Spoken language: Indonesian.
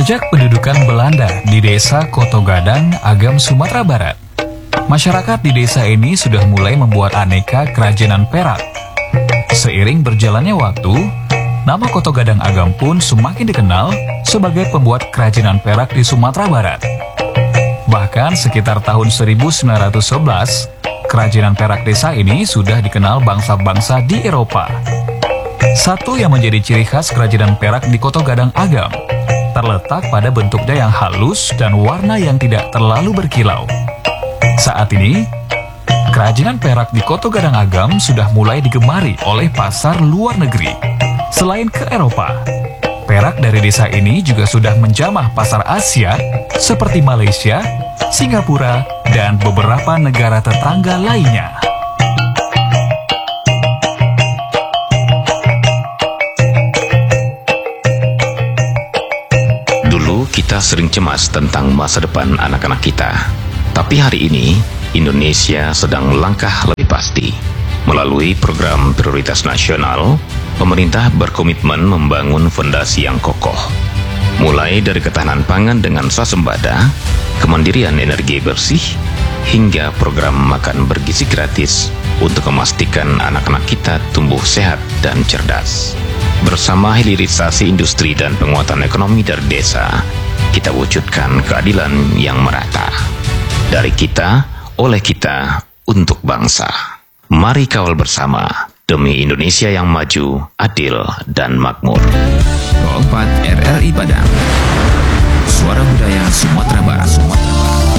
Sejak pendudukan Belanda di desa Kotogadang, Agam, Sumatera Barat, masyarakat di desa ini sudah mulai membuat aneka kerajinan perak. Seiring berjalannya waktu, nama Kotogadang Agam pun semakin dikenal sebagai pembuat kerajinan perak di Sumatera Barat. Bahkan sekitar tahun 1911, kerajinan perak desa ini sudah dikenal bangsa-bangsa di Eropa. Satu yang menjadi ciri khas kerajinan perak di Kotogadang Agam terletak pada bentuknya yang halus dan warna yang tidak terlalu berkilau. Saat ini, kerajinan perak di Kotogadang Agam sudah mulai digemari oleh pasar luar negeri. Selain ke Eropa, perak dari desa ini juga sudah menjamah pasar Asia seperti Malaysia, Singapura, dan beberapa negara tetangga lainnya. Dulu kita sering cemas tentang masa depan anak-anak kita. Tapi hari ini, Indonesia sedang melangkah lebih pasti. Melalui program prioritas nasional, pemerintah berkomitmen membangun fondasi yang kokoh. Mulai dari ketahanan pangan dengan swasembada, kemandirian energi bersih, hingga program makan bergizi gratis untuk memastikan anak-anak kita tumbuh sehat dan cerdas. Bersama hilirisasi industri dan penguatan ekonomi dari desa, kita wujudkan keadilan yang merata. Dari kita, oleh kita, untuk bangsa. Mari kawal bersama demi Indonesia yang maju, adil, dan makmur. 24 RRI Padang, Suara Budaya Sumatera Barat.